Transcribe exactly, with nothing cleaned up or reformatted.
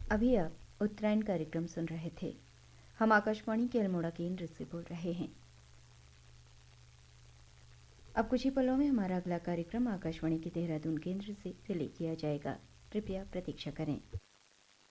अभी आप उत्तरायण कार्यक्रम सुन रहे थे। हम आकाशवाणी के अल्मोड़ा केंद्र से बोल रहे हैं। अब कुछ ही पलों में हमारा अगला कार्यक्रम आकाशवाणी के देहरादून केंद्र से रिले किया जाएगा। कृपया प्रतीक्षा करें।